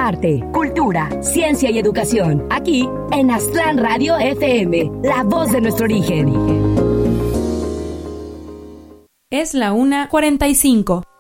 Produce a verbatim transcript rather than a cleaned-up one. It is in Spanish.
arte, cultura, ciencia y educación. Aquí en Aztlán Radio F M, la voz de nuestro origen. Es la una cuarenta y cinco.